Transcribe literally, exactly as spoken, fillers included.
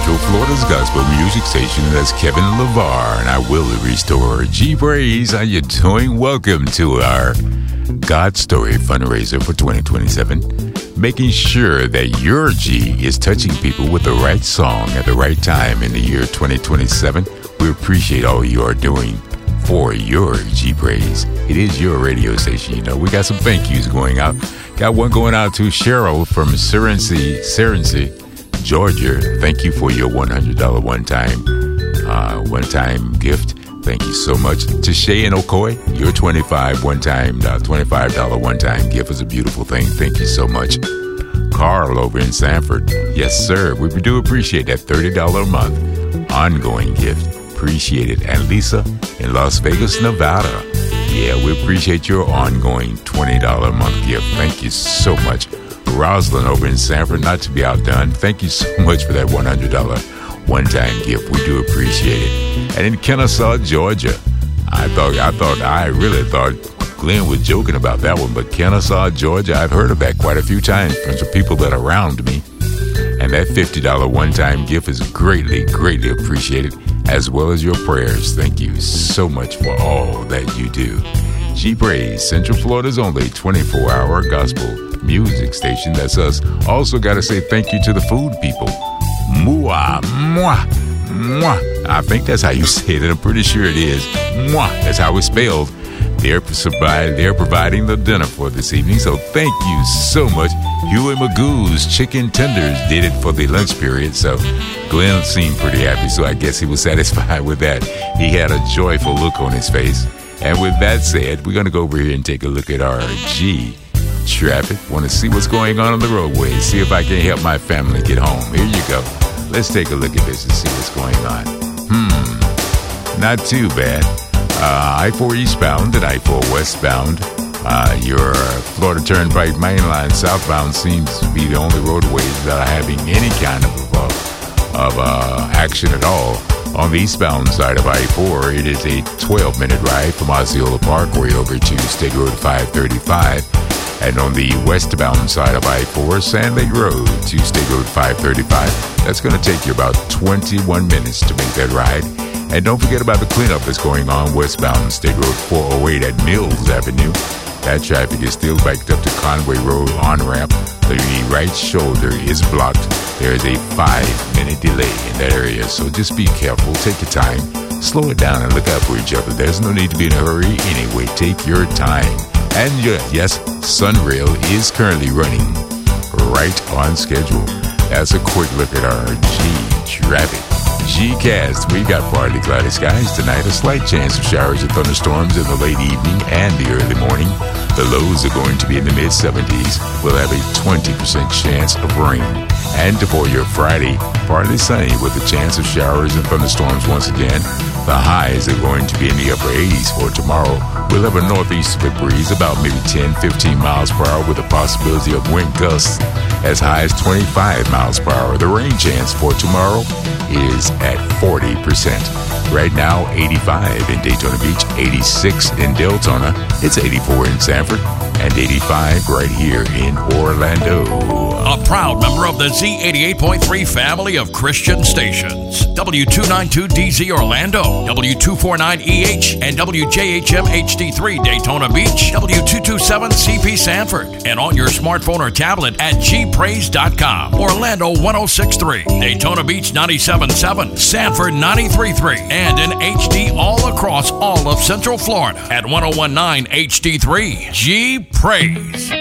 Central Florida's gospel music station. That's Kevin LeVar, and I will restore. G Praise, how you doing? Welcome to our God Story fundraiser for twenty twenty-seven. Making sure that your G is touching people with the right song at the right time in the year twenty twenty-seven. We appreciate all you are doing for your G Praise. It is your radio station, you know. We got some thank yous going out. Got one going out to Cheryl from Serency, Serency, Georgia. Thank you for your one hundred dollars one-time uh, one-time gift. Thank you so much. To Shay and Okoye, your twenty-five one-time uh, twenty-five dollars one-time gift is a beautiful thing. Thank you so much. Carl over in Sanford. Yes, sir. We do appreciate that thirty dollars a month ongoing gift. Appreciate it. And Lisa in Las Vegas, Nevada. Yeah, we appreciate your ongoing twenty dollars a month gift. Thank you so much. Rosalind over in Sanford, not to be outdone. Thank you so much for that one hundred dollars one-time gift. We do appreciate it. And in Kennesaw, Georgia, I thought, I thought, I really thought Glenn was joking about that one, but Kennesaw, Georgia, I've heard of that quite a few times from some people that are around me. And that fifty dollars one-time gift is greatly, greatly appreciated, as well as your prayers. Thank you so much for all that you do. G Praise, Central Florida's only twenty-four hour gospel music station. That's us. Also got to say thank you to the food people. Mwah, mwah, mwah. I think that's how you say it. I'm pretty sure it is. Mwah. That's how it's spelled. They're, they're providing the dinner for this evening, so thank you so much. Huey Magoo's Chicken Tenders did it for the lunch period, so Glenn seemed pretty happy, so I guess he was satisfied with that. He had a joyful look on his face. And with that said, we're going to go over here and take a look at our G traffic. Want to see what's going on on the roadway, see if I can help my family get home. Here you go. Let's take a look at this and see what's going on. Hmm, not too bad. Uh, I four eastbound and I four westbound. Uh, your Florida Turnpike mainline southbound seems to be the only roadways that are having any kind of uh, of uh, action at all. On the eastbound side of I four, it is a twelve minute ride from Osceola Parkway over to State Road five thirty-five. And on the westbound side of I four, Sand Lake Road to State Road five thirty-five, that's going to take you about twenty-one minutes to make that ride. And don't forget about the cleanup that's going on westbound State Road four oh eight at Mills Avenue. That traffic is still backed up to Conway Road on-ramp. The right shoulder is blocked. There is a five-minute delay in that area, so just be careful. Take your time. Slow it down and look out for each other. There's no need to be in a hurry anyway. Take your time. And yes, Sunrail is currently running right on schedule. That's a quick look at our G traffic. G-Cast, we got partly cloudy skies tonight. A slight chance of showers and thunderstorms in the late evening and the early morning. The lows are going to be in the mid seventies. We'll have a twenty percent chance of rain. And for your Friday, partly sunny with a chance of showers and thunderstorms once again. The highs are going to be in the upper eighties for tomorrow. We'll have a northeasterly breeze about maybe ten, fifteen miles per hour with a possibility of wind gusts as high as twenty-five miles per hour. The rain chance for tomorrow is at forty percent. Right now, eighty-five in Daytona Beach, eighty-six in Deltona, it's eighty-four in Sanford, and eighty-five right here in Orlando. A proud member of the Z eighty-eight point three family of Christian stations. W two ninety-two D Z Orlando, W two forty-nine E H, and W J H M H D three Daytona Beach, W two twenty-seven C P Sanford, and on your smartphone or tablet at g praise dot com. Orlando one oh six point three, Daytona Beach ninety-seven point seven, Sanford ninety-three point three, and in H D all across all of Central Florida at one oh one point nine H D three. G Praise.